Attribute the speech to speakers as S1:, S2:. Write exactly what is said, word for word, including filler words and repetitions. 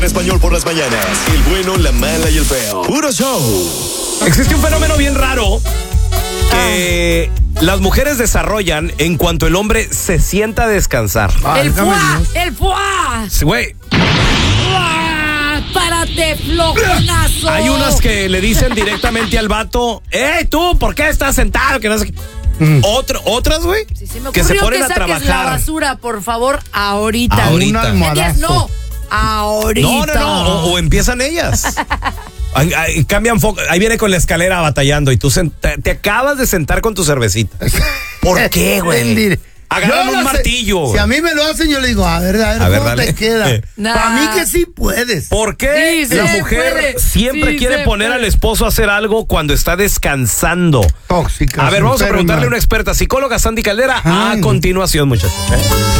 S1: Español por las mañanas. El bueno, la mala y el feo. Puro show.
S2: Existe un fenómeno bien raro que ah. las mujeres desarrollan en cuanto el hombre se sienta a descansar.
S3: Ah, el fuá, el fuá.
S2: Sí, güey.
S3: ¡Párate, flojonazo!
S2: Hay unas que le dicen directamente al vato, ¡Ey, tú, ¿por qué estás sentado? Que no sé qué. Mm. Otro, otras, güey,
S3: sí, sí,
S2: que se ponen
S3: que
S2: a trabajar.
S3: La basura, por favor, ahorita.
S2: Ahorita.
S3: No, ahorita.
S2: No, no, no, o, o empiezan ellas. Ay, ay, cambian foco. Ahí viene con la escalera batallando y tú te, te acabas de sentar con tu cervecita. ¿Por qué, güey? Agarran un martillo.
S4: Si a mí me lo hacen, yo le digo, a ver, a ver, a ver ¿cómo te queda? Nah. Para mí que sí puedes.
S2: ¿Por qué sí, la mujer puede. siempre sí, quiere poner puede. al esposo a hacer algo cuando está descansando?
S4: Tóxica.
S2: A ver, vamos a preguntarle a una experta, psicóloga Sandy Caldera, Ay. a continuación, muchachos. ¿eh?